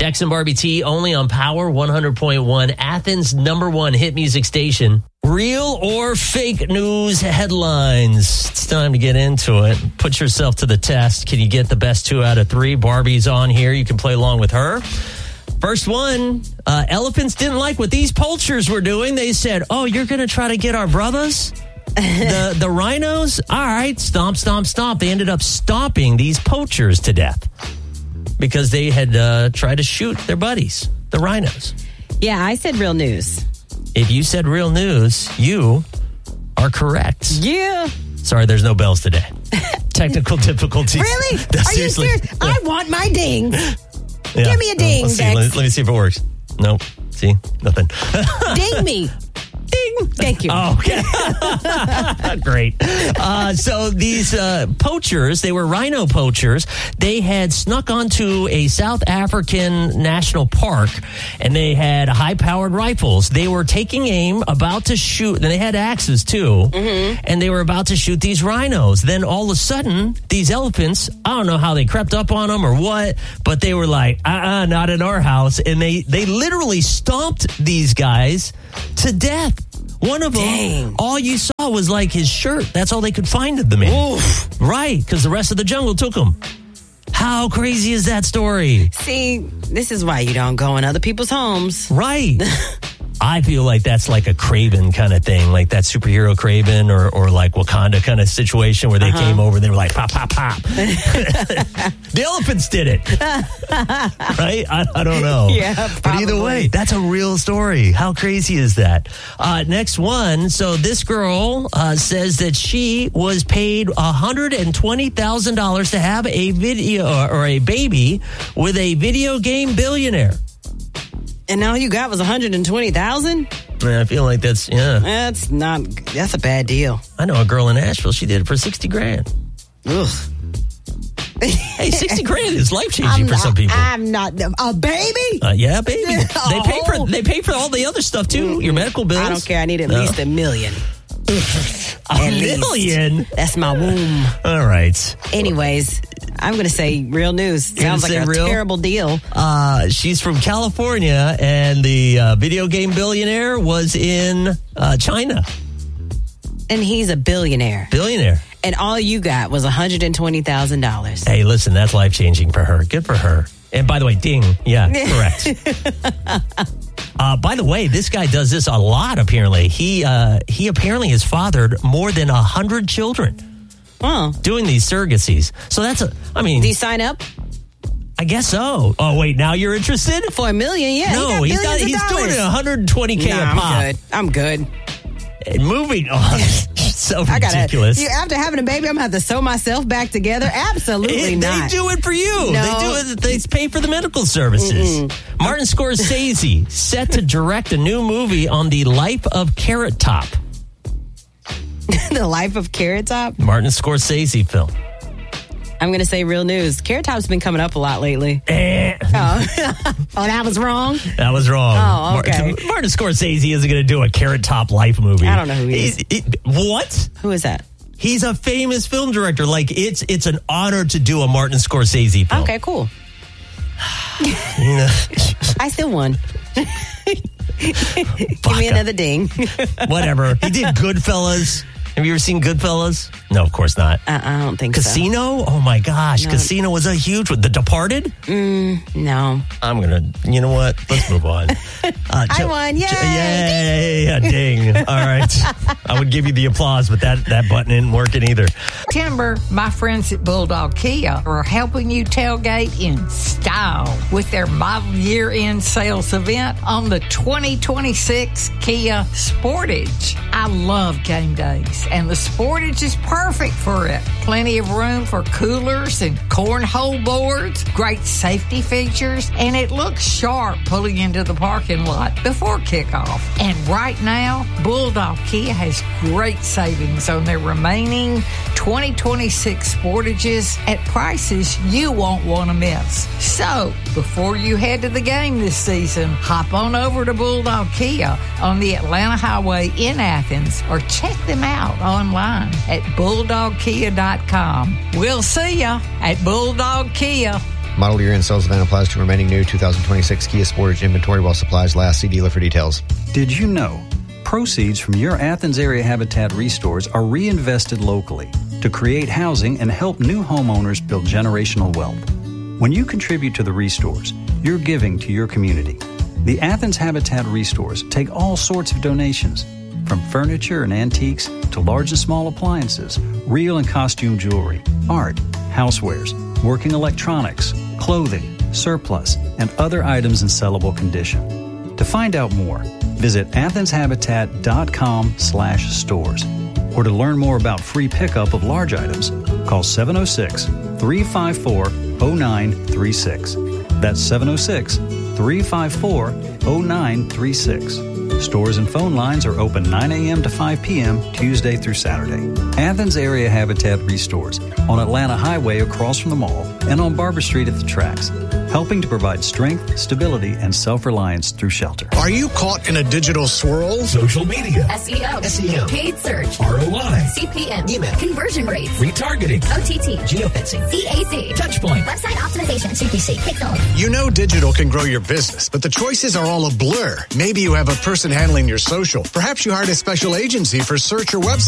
X and Barbie T only on Power 100.1, Athens' #1 hit music station. Real or fake news headlines? It's time to get into it. Put yourself to the test. Can you get the best 2 out of 3? Barbie's on here. You can play along with her. First one, elephants didn't like what these poachers were doing. They said, oh, you're going to try to get our brothers? The rhinos? All right, stomp, stomp, stomp. They ended up stomping these poachers to death because they had tried to shoot their buddies, the rhinos. Yeah, I said real news. If you said real news, you are correct. Yeah. Sorry, there's no bells today. Technical difficulties. Really? Are you serious? Yeah. I want my dings. Yeah. Give me a ding, Dex. Let me see if it works. Nope. See? Nothing. Ding me. Ding. Thank you. Oh, okay. Great. So these poachers, they were rhino poachers. They had snuck onto a South African national park, and they had high-powered rifles. They were taking aim, about to shoot, and they had axes too, and they were about to shoot these rhinos. Then all of a sudden, these elephants, I don't know how they crept up on them or what, but they were like, not in our house. And they literally stomped these guys to death. One of them, all you saw was like his shirt. That's all they could find of the man. Oof. Right, because the rest of the jungle took him. How crazy is that story? See, this is why you don't go in other people's homes. Right. I feel like that's like a Kraven kind of thing, like that superhero Kraven or like Wakanda kind of situation where they came over and they were like, pop, pop, pop. The elephants did it. Right? I don't know. Yeah, probably. But either way, that's a real story. How crazy is that? Next one. So this girl says that she was paid $120,000 to have a video or a baby with a video game billionaire. And all you got was $120,000? I feel like that's that's a bad deal. I know a girl in Nashville, she did it for $60,000. Ugh. Hey, $60,000 is life-changing for some people. I'm not a baby? Yeah, baby. They pay for all the other stuff too, your medical bills. I don't care. I need at least $1 million. $1 million? That's my womb. All right. Anyways, I'm going to say real news. Sounds like a terrible deal. She's from California, and the video game billionaire was in China. And he's a billionaire. And all you got was $120,000. Hey, listen, that's life-changing for her. Good for her. And by the way, ding. Yeah, correct. By the way, this guy does this a lot, apparently. He apparently has fathered more than 100 children. Wow. Doing these surrogacies. So that's do you sign up? I guess so. Oh, wait, now you're interested? For $1 million, yeah. No, he's doing it $120K a pop. I'm good. And moving on. So ridiculous. After having a baby, I'm going to have to sew myself back together? Absolutely not. They do it for you. No. They pay for the medical services. Martin Scorsese set to direct a new movie on the life of Carrot Top. The life of Carrot Top? Martin Scorsese film. I'm going to say real news. Carrot Top's been coming up a lot lately. Oh, that was wrong? That was wrong. Oh, okay. Martin Scorsese isn't going to do a Carrot Top life movie. I don't know who he is. What? Who is that? He's a famous film director. Like, it's an honor to do a Martin Scorsese film. Okay, cool. I still won. Give me another ding. Whatever. He did Goodfellas. Have you ever seen Goodfellas? No, of course not. I don't think Casino? Oh, my gosh. No. Casino was a huge one. The Departed? No. I'm going to, you know what? Let's move on. I won. Yay. Yay. Ding. All right. I would give you the applause, but that button isn't working either. September, my friends at Bulldog Kia are helping you tailgate in style with their model year-end sales event on the 2026 Kia Sportage. I love game days, and the Sportage is perfect for it. Plenty of room for coolers and cornhole boards, great safety features, and it looks sharp pulling into the parking lot before kickoff. And right now, Bulldog Kia has great savings on their remaining 2026 Sportages at prices you won't want to miss. So, before you head to the game this season, hop on over to Bulldog Kia on the Atlanta Highway in Athens, or check them out online at bulldogkia.com. We'll see ya at Bulldog Kia. Model year-end sales event applies to remaining new 2026 Kia Sportage inventory while supplies last. See dealer for details. Did you know proceeds from your Athens area Habitat restores are reinvested locally to create housing and help new homeowners build generational wealth? When you contribute to the restores, you're giving to your community. The Athens Habitat restores take all sorts of donations, from furniture and antiques to large and small appliances, real and costume jewelry, art, housewares, working electronics, clothing, surplus, and other items in sellable condition. To find out more, visit athenshabitat.com/stores. Or to learn more about free pickup of large items, call 706-354-0936. That's 706-354-0936. Stores and phone lines are open 9 a.m. to 5 p.m. Tuesday through Saturday. Athens Area Habitat restores on Atlanta Highway across from the mall and on Barber Street at the tracks, helping to provide strength, stability, and self-reliance through shelter. Are you caught in a digital swirl? Social media, SEO, paid search, ROI, CPM, email, conversion rates, retargeting, OTT, geofencing, CAC, Touchpoint, website optimization, CPC, Pixel. You know digital can grow your business, but the choices are all a blur. Maybe you have a person handling your social. Perhaps you hired a special agency for search or website.